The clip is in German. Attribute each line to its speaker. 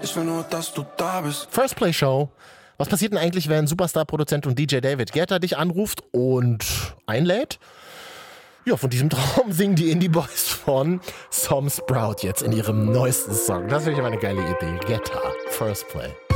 Speaker 1: Ich will nur, dass du da bist.
Speaker 2: First Play Show. Was passiert denn eigentlich, wenn Superstar-Produzent und DJ David Guetta dich anruft und einlädt? Ja, von diesem Traum singen die Indie Boys von Som Sprout jetzt in ihrem neuesten Song. Das ist wirklich eine geile Idee. Guetta, First Play.